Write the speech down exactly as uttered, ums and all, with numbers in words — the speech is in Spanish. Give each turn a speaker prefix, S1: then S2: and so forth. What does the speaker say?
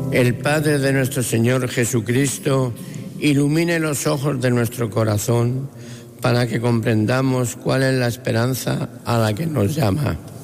S1: El Padre de nuestro Señor Jesucristo ilumine los ojos de nuestro corazón para que comprendamos cuál es la esperanza a la que nos llama.